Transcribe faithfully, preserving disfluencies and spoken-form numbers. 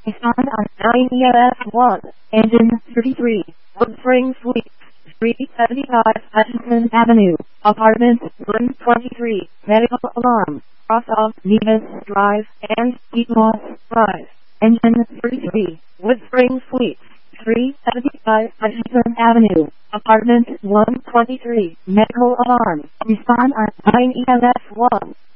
Respond on nine E M S one. Engine thirty-three. Wood Spring Suites. three seventy-five Hutchinson Avenue. Apartment one twenty-three. Medical alarm. Cross off Nevis Drive and Deep Moss Drive. Engine thirty-three. Wood Spring Suites. three seventy-five Hutchinson Avenue. Apartment one twenty-three. Medical alarm. Respond on nine E M S one.